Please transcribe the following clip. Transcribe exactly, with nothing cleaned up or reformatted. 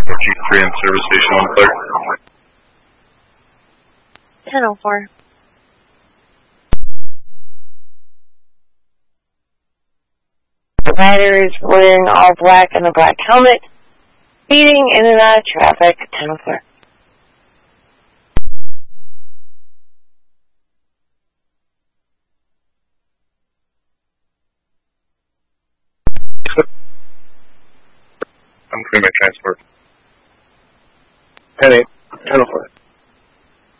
Chief Korean Service Station on clear. ten oh four. The rider is wearing all black and a black helmet, speeding in and out of traffic, ten oh four.